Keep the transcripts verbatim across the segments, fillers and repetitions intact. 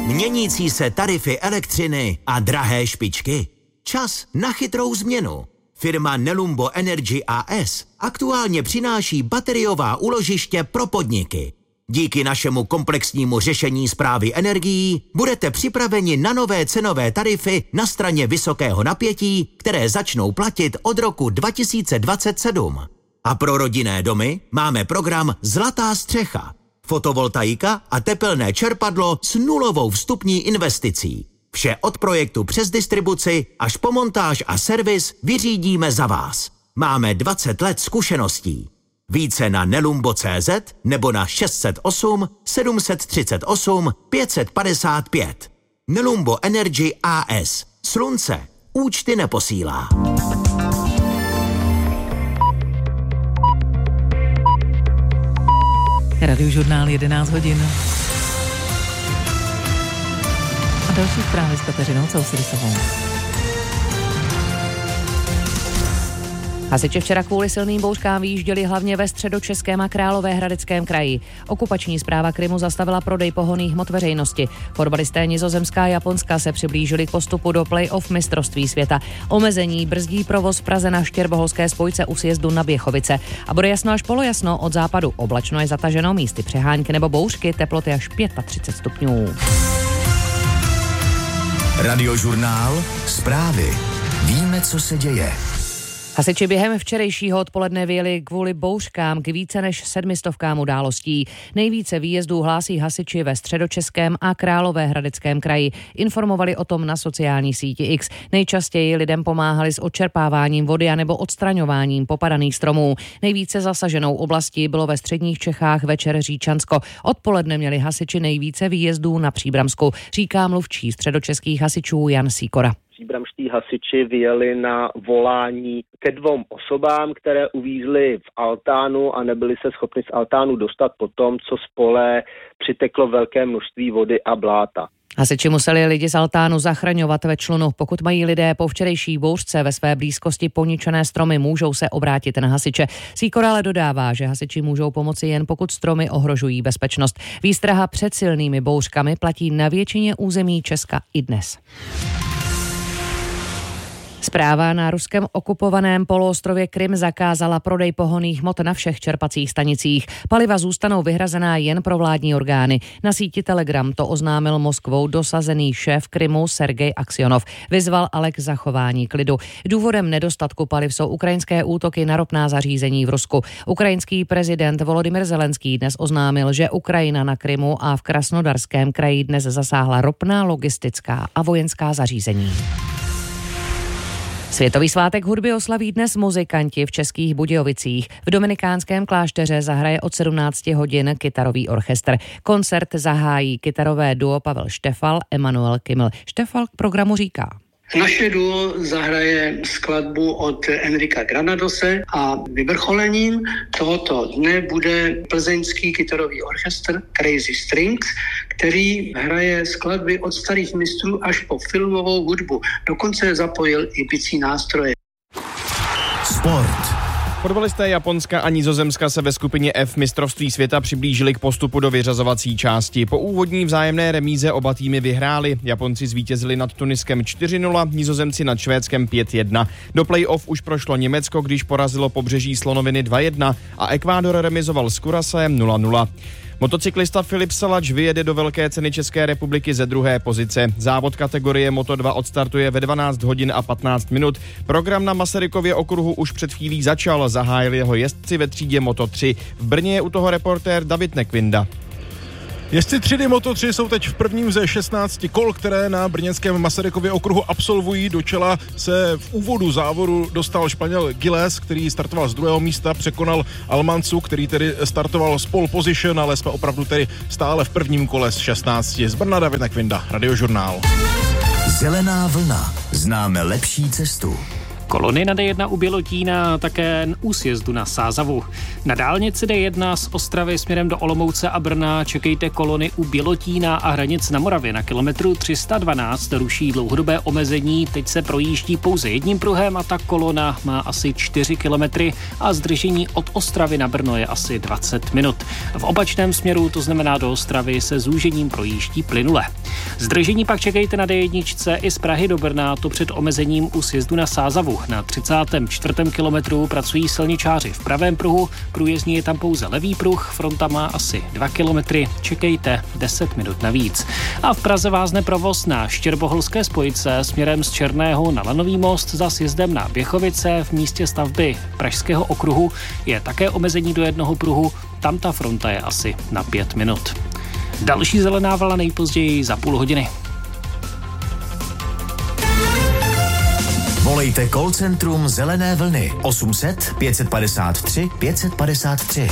Měnící se tarify elektřiny a drahé špičky. Čas na chytrou změnu. Firma Nelumbo Energy A S aktuálně přináší bateriová úložiště pro podniky. Díky našemu komplexnímu řešení správy energií budete připraveni na nové cenové tarify na straně vysokého napětí, které začnou platit od roku dva tisíce dvacet sedm. A pro rodinné domy máme program Zlatá střecha. Fotovoltaika a tepelné čerpadlo s nulovou vstupní investicí. Vše od projektu přes distribuci až po montáž a servis vyřídíme za vás. Máme dvacet let zkušeností. Více na nelumbo tečka cé zet nebo na šest set osm sedm set třicet osm pět set padesát pět. Nelumbo Energy A S. Slunce účty neposílá. Radiožurnál jedenáct hodin. A další zprávy s Kateřinou Causirysovou. Hasiči včera kvůli silným bouřkám vyjížděli hlavně ve středočeském a Královéhradeckém kraji. Okupační správa Krymu zastavila prodej pohonných hmot veřejnosti. Fotbalisté Nizozemská a Japonska se přiblížili k postupu do play-off mistrovství světa. Omezení brzdí provoz v Praze na štěrboholské spojce u sjezdu na Běchovice. A bude jasno až polojasno, od západu oblačno je zataženo, místy přehánky nebo bouřky, teploty až třicet pět stupňů. Radiožurnál, zprávy. Víme, co se děje. Hasiči během včerejšího odpoledne vyjeli kvůli bouřkám k více než sedmistovkám událostí. Nejvíce výjezdů hlásí hasiči ve středočeském a Královéhradeckém kraji. Informovali o tom na sociální síti X. Nejčastěji lidem pomáhali s odčerpáváním vody anebo odstraňováním popadaných stromů. Nejvíce zasaženou oblastí bylo ve středních Čechách večer Říčansko. Odpoledne měli hasiči nejvíce výjezdů na Příbramsku, říká mluvčí středočeských hasičů Jan Sýkora. Příbramští hasiči vyjeli na volání ke dvou osobám, které uvízly v altánu a nebyli se schopni z altánu dostat po tom, co z pole přiteklo velké množství vody a bláta. Hasiči museli lidi z altánu zachraňovat ve člunu. Pokud mají lidé po včerejší bouřce ve své blízkosti poničené stromy, můžou se obrátit na hasiče. Sýkora ale dodává, že hasiči můžou pomoci jen pokud stromy ohrožují bezpečnost. Výstraha před silnými bouřkami platí na většině území Česka i dnes. Správa na ruském okupovaném poloostrově Krym zakázala prodej pohonných hmot na všech čerpacích stanicích. Paliva zůstanou vyhrazená jen pro vládní orgány. Na síti Telegram to oznámil Moskvou dosazený šéf Krymu Sergej Aksionov. Vyzval ale k zachování klidu. Důvodem nedostatku paliv jsou ukrajinské útoky na ropná zařízení v Rusku. Ukrajinský prezident Volodymyr Zelenský dnes oznámil, že Ukrajina na Krymu a v Krasnodarském kraji dnes zasáhla ropná, logistická a vojenská zařízení. Světový svátek hudby oslaví dnes muzikanti v Českých Budějovicích. V dominikánském klášteře zahraje od sedmnácti hodin kytarový orchestr. Koncert zahájí kytarové duo Pavel Štefal, Emanuel Kimmel. Štefal k programu říká: Naše duo zahraje skladbu od Enrika Granadose a vyvrcholením tohoto dne bude plzeňský kytarový orchestr Crazy Strings, který hraje skladby od starých mistrů až po filmovou hudbu. Dokonce zapojil i bicí nástroje. Sport. Fotbalisté Japonska a Nizozemska se ve skupině F mistrovství světa přiblížili k postupu do vyřazovací části. Po úvodní vzájemné remíze oba týmy vyhráli. Japonci zvítězili nad Tuniskem čtyři nula, Nizozemci nad Švédskem pět jedna. Do play-off už prošlo Německo, když porazilo Pobřeží slonoviny dva jedna a Ekvádor remizoval s Curaçaem nula nula. Motocyklista Filip Salač vyjede do Velké ceny České republiky ze druhé pozice. Závod kategorie Moto dva odstartuje ve dvanáct hodin a patnáct minut. Program na Masarykově okruhu už před chvílí začal, zahájili jeho jezdci ve třídě Moto tři. V Brně je u toho reportér David Nekvinda. Jezdci třídy Moto tři jsou teď v prvním ze šestnácti kol, které na brněnském Masarykově okruhu absolvují. Do čela se v úvodu závodu dostal Španěl Giles, který startoval z druhého místa, překonal Almancu, který tedy startoval z pole position, ale jsme opravdu tedy stále v prvním kole z šestnácti. Z Brna David Nekvinda, Radiožurnál. Zelená vlna. Známe lepší cestu. Kolony na D jedna u Bělotína a také u sjezdu na Sázavu. Na dálnici D jedna z Ostravy směrem do Olomouce a Brna čekejte kolony u Bělotína a Hranic na Moravě. Na kilometru tři sta dvanáct ruší dlouhodobé omezení, teď se projíždí pouze jedním pruhem a ta kolona má asi čtyři kilometry a zdržení od Ostravy na Brno je asi dvacet minut. V opačném směru, to znamená do Ostravy, se zúžením projíždí plynule. Zdržení pak čekejte na dé jedna i z Prahy do Brna, to před omezením u sjezdu na Sázavu. Na třicátém čtvrtém kilometru pracují silničáři v pravém pruhu, průjezdní je tam pouze levý pruh, fronta má asi dva kilometry, čekejte deset minut navíc. A v Praze vázne provoz na Štěrboholské spojce směrem z Černého na Lanový most za sjezdem na Běchovice. V místě stavby Pražského okruhu je také omezení do jednoho pruhu, tam ta fronta je asi na pět minut. Další zelená vlna nejpozději za půl hodiny. Volejte call centrum Zelené vlny osm set pět padesát tři pět padesát tři.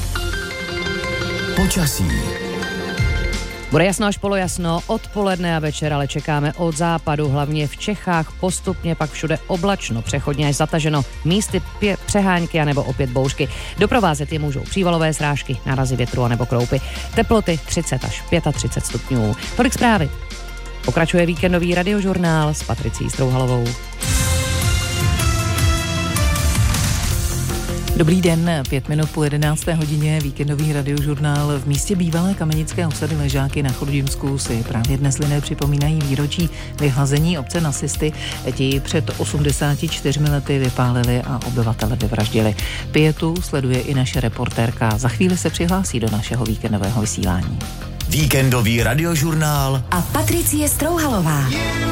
Počasí. Bude jasno až polojasno, odpoledne a večer, ale čekáme od západu, hlavně v Čechách, postupně pak všude oblačno, přechodně až zataženo, místy pě- přehánky anebo opět bouřky. Doprovázet je můžou přívalové srážky, nárazy větru anebo kroupy. Teploty třicet až třicet pět stupňů. Tolik zprávy. Pokračuje víkendový radiožurnál s Patricí Strouhalovou. Dobrý den, pět minut po jedenácté hodině, víkendový radiožurnál. V místě bývalé kamenické osady Ležáky na Chrudimsku si právě dnes lidé připomínají výročí vyhlazení obce nacisty. Ti před osmdesáti čtyřmi lety vypálili a obyvatele vyvraždili. Pietu sleduje i naše reportérka. Za chvíli se přihlásí do našeho víkendového vysílání. Víkendový radiožurnál a Patricie Strouhalová.